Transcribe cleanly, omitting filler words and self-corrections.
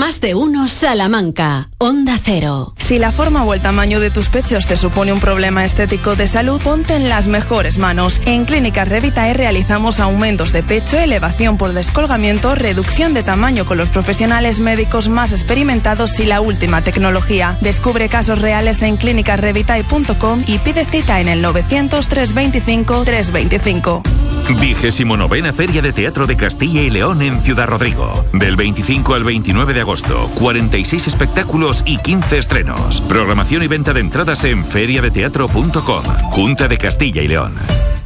Más de uno Salamanca, Onda Cero. Si la forma o el tamaño de tus pechos te supone un problema estético de salud, ponte en las mejores manos. En Clínicas Revitae realizamos aumentos de pecho, elevación por descolgamiento, reducción de tamaño con los profesionales médicos más experimentados y la última tecnología. Descubre casos reales en clinicasrevitae.com y pide cita en el 900 325 325. 29ª Feria de Teatro de Castilla y León en Ciudad Rodrigo. Del 25 al 29 de agosto, 46 espectáculos y 15 estrenos. Programación y venta de entradas en feriadeteatro.com. Junta de Castilla y León.